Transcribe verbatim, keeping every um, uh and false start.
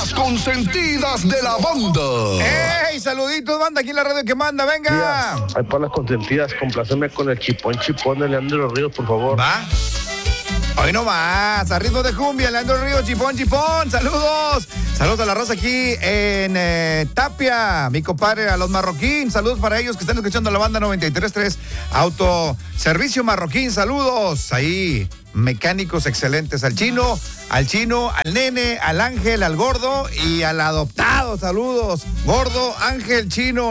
las consentidas de la banda. ¡Ey! Saluditos, banda, aquí en la radio que manda, venga. Hay para las consentidas, compláceme con el chipón chipón de Leandro Ríos, por favor. Va. Hoy no más, a ritmo de cumbia, Leandro Ríos, chipón, chipón, saludos. Saludos a la raza aquí en eh, Tapia, mi compadre, a los Marroquín, saludos para ellos que están escuchando la banda noventa y tres punto tres, Autoservicio Marroquín, saludos, ahí, mecánicos excelentes, al chino, al chino, al nene, al ángel, al gordo y al adoptado, saludos, gordo, ángel, chino.